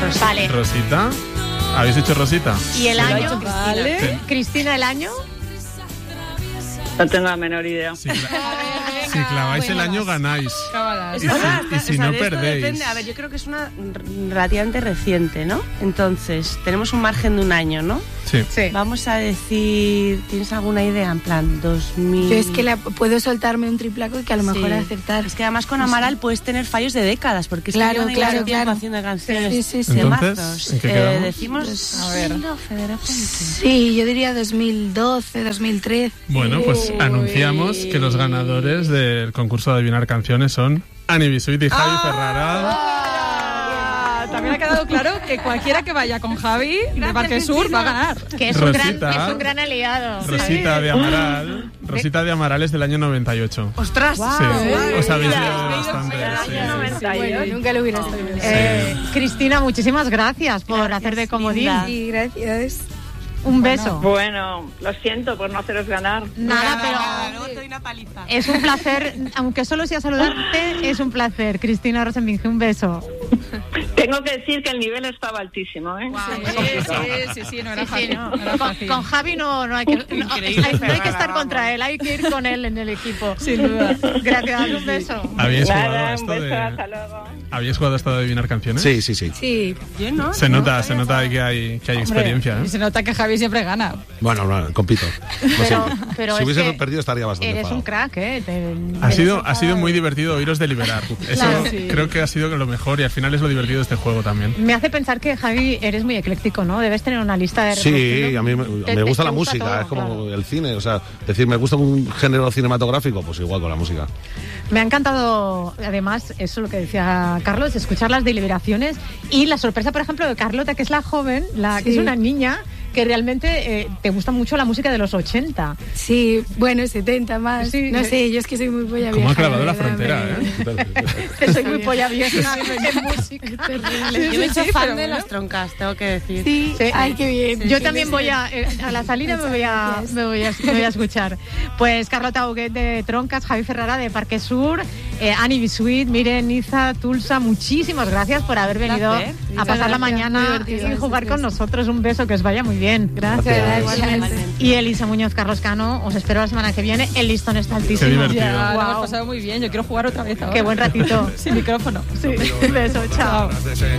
Rosita. Vale. Rosita. ¿Habéis hecho Rosita? ¿Y el año? Vale. Sí. Cristina, ¿el año? No tengo la menor idea. Si claváis el año, ganáis. Cábalas. Y si no, de esto perdéis. depende. A ver, yo creo que es una relativamente reciente, ¿no? Entonces, tenemos un margen de un año, ¿no? Sí. Sí. Vamos a decir, ¿tienes alguna idea? En plan, 2000... Yo es que puedo soltarme un triplaco y que a lo mejor Sí. acertar. Es que además con Amaral puedes tener fallos de décadas, porque es Claro, que claro, claro. haciendo canciones Sí, sí, de Entonces, mazos. ¿en qué quedamos? Decimos A ver. 2012 de repente. Sí, yo diría 2012, 2013. Bueno, pues anunciamos que los ganadores del concurso de adivinar canciones son Ani Bisuit y Javi Ferrara. También ha quedado claro que cualquiera que vaya con Javi de Parque Sur va a ganar. Que es Rosita. un gran aliado. Rosita de Amaral. Rosita de Amaral es del año 98. ¡Ostras! Sí, os habéis liado bastante. sí. Bueno, nunca lo hubiera sabido. Cristina, muchísimas gracias por hacer de comodín. linda. Sí, gracias. Un beso. Bueno, lo siento por no haceros ganar. Nada, Luego te doy una paliza. pero es un placer, aunque solo sea saludarte, es un placer. Cristina Rosenbinge, un beso. Tengo que decir que el nivel estaba altísimo, ¿eh? Sí, no era Sí, fácil. ¿no? No era fácil. Con Javi no hay que, no hay que estar contra él, hay que ir con él en el equipo. Sin duda. Gracias, un beso. ¿Habéis jugado a Nada, un esto beso, hasta luego. ¿Habéis jugado a esto de adivinar canciones? Sí. Sí. Yo no. Se nota que hay experiencia. Y se nota que Javi siempre gana. Bueno, compito. Pero Si es hubiese que perdido estaría bastante eres enfadado. un crack, ¿eh? Ha sido muy divertido oíros deliberar. Eso Claro, sí. creo que ha sido lo mejor y al final es lo divertido de este juego también. Me hace pensar que, Javi, eres muy ecléctico, ¿no? Debes tener una lista de Sí, reproducción. a mí me gusta la música, todo, es como claro. el cine, o sea, decir, me gusta un género cinematográfico, pues igual con la música. Me ha encantado, además, eso lo que decía Carlos, escuchar las deliberaciones y la sorpresa, por ejemplo, de Carlota, que es la joven, que es una niña que realmente te gusta mucho la música de los 80. Sí, bueno, 70 más. Sí, no sí. sé, yo es que soy muy polla vieja. ¿Cómo ha clavado la verdad, frontera, Que soy muy polla vieja en música. Yo me he hecho fan de las troncas, tengo que decir. Sí, Sí. ay, qué bien. Yo Sí, también sí. voy a la salida me voy a escuchar. Pues Carlota Huguet de Troncas, Javi Ferrara de Parque Sur, Ani Bisuit, Miren, Niza, Tulsa, muchísimas gracias por haber venido Placer. a pasar la Muy mañana divertido, y jugar sí, con sí. nosotros. Un beso, que os vaya muy bien. Gracias. Igualmente. Y Elisa Muñoz, Carlos Cano, os espero la semana que viene. El listón está altísimo. Qué divertido. Ya, lo Guau. hemos pasado muy bien. Yo quiero jugar otra vez ahora. Qué buen ratito. Sin micrófono. Sí, beso, chao. Las de ese